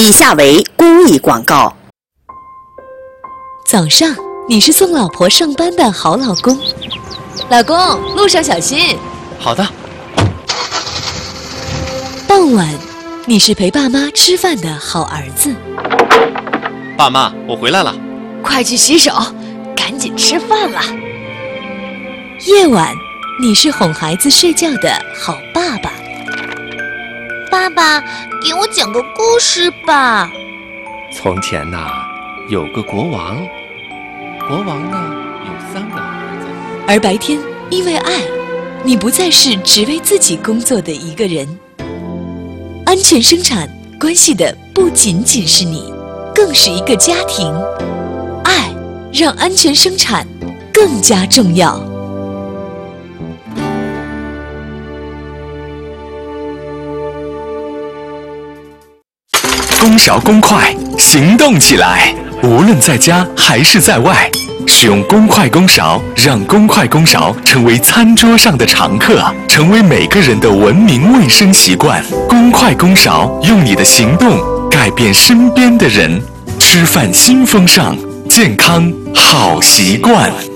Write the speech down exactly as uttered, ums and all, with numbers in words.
以下为公益广告。 早上，你是送老婆上班的好老公，老公，路上小心。 好的。 傍晚，你是陪爸妈吃饭的好儿子。 爸妈，我回来了。 快去洗手，赶紧吃饭了。 夜晚，你是哄孩子睡觉的好爸爸。 爸爸，给我讲个故事吧。 从前呐、啊，有个国王，国王呢有三个儿子。 而白天，因为爱，你不再是只为自己工作的一个人。安全生产关系的不仅仅是你，更是一个家庭。爱让安全生产更加重要。 公勺公筷，行动起来！无论在家还是在外，使用公筷公勺，让公筷公勺成为餐桌上的常客，成为每个人的文明卫生习惯。公筷公勺，用你的行动改变身边的人。吃饭新风尚，健康好习惯。